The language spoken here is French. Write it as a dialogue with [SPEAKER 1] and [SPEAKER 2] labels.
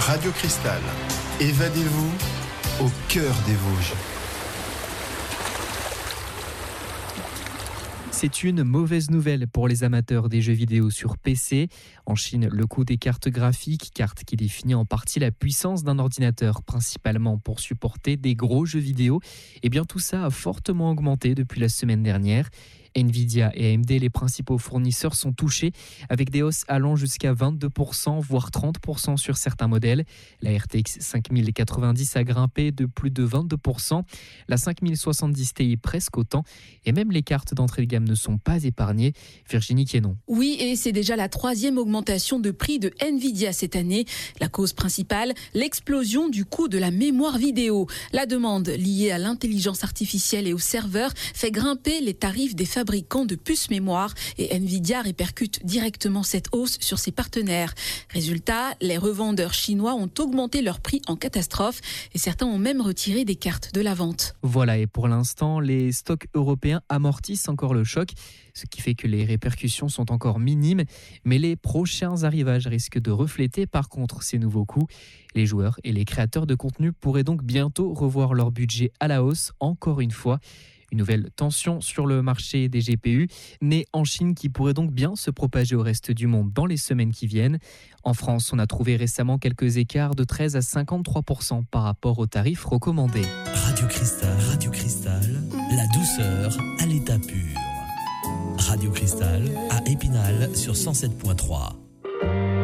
[SPEAKER 1] Radio Cristal. Évadez-vous au cœur des Vosges.
[SPEAKER 2] C'est une mauvaise nouvelle pour les amateurs des jeux vidéo sur PC. En Chine, le coût des cartes graphiques, carte qui définit en partie la puissance d'un ordinateur, principalement pour supporter des gros jeux vidéo, eh bien tout ça a fortement augmenté depuis la semaine dernière. Nvidia et AMD, les principaux fournisseurs, sont touchés avec des hausses allant jusqu'à 22%, voire 30% sur certains modèles. La RTX 5090 a grimpé de plus de 22%, la 5070 Ti presque autant, et même les cartes d'entrée de gamme ne sont pas épargnées. Virginie Quénon.
[SPEAKER 3] Oui, et c'est déjà la 3e augmentation de prix de Nvidia cette année. La cause principale, l'explosion du coût de la mémoire vidéo. La demande liée à l'intelligence artificielle et aux serveurs fait grimper les tarifs des fabricants de puces mémoire et Nvidia répercute directement cette hausse sur ses partenaires. Résultat, les revendeurs chinois ont augmenté leur prix en catastrophe et certains ont même retiré des cartes de la vente.
[SPEAKER 2] Voilà, et pour l'instant, les stocks européens amortissent encore le choc, ce qui fait que les répercussions sont encore minimes, mais les prochains arrivages risquent de refléter par contre ces nouveaux coûts. Les joueurs et les créateurs de contenu pourraient donc bientôt revoir leur budget à la hausse, encore une fois. Une nouvelle tension sur le marché des GPU, née en Chine, qui pourrait donc bien se propager au reste du monde dans les semaines qui viennent. En France, on a trouvé récemment quelques écarts de 13 à 53% par rapport aux tarifs recommandés.
[SPEAKER 4] Radio Cristal, la douceur à l'état pur. Radio Cristal à Épinal sur 107.3.